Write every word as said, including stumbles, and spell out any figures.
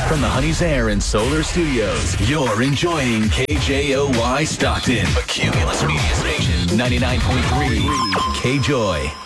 From the Honey's Air and Solar Studios, you're enjoying K J O Y Stockton, a Cumulus Media Station, ninety-nine point three K-Joy.